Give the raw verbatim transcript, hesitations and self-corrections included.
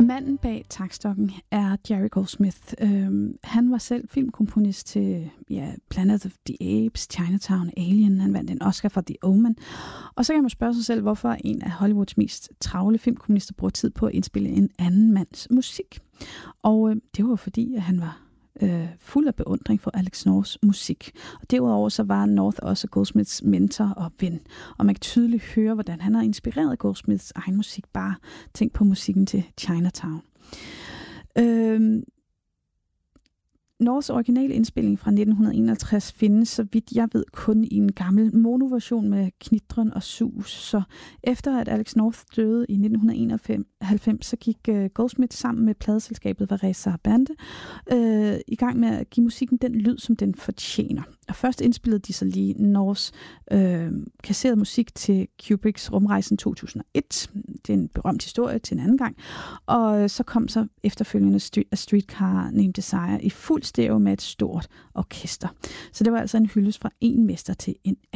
Manden bag taktstokken er Jerry Goldsmith. Øhm, han var selv filmkomponist til ja, Planet of the Apes, Chinatown, Alien. Han vandt en Oscar for The Omen. Og så kan man spørge sig selv, hvorfor en af Hollywoods mest travle filmkomponister bruger tid på at indspille en anden mands musik. Og øh, det var fordi, at han var øh, fuld af beundring for Alex Norths musik. Og derudover så var North også Goldsmiths mentor og ven. Og man kan tydeligt høre, hvordan han har inspireret Goldsmiths egen musik. Bare tænk på musikken til Chinatown. Øh, Norths originale indspilling fra nitten enoghalvtreds findes, så vidt jeg ved, kun i en gammel monoversion med knitren og sus. Så efter at Alex North døde i nitten enoghalvfems, så gik uh, Goldsmith sammen med pladeselskabet Varese Bande uh, i gang med at give musikken den lyd, som den fortjener. Og først indspillede de så lige Norths øh, kasserede musik til Kubricks Rumrejsen to tusind og et. Det er en berømt historie til en anden gang. Og så kom så efterfølgende A Streetcar Named Desire i fuld stereo med et stort orkester. Så det var altså en hyldest fra en mester til en anden.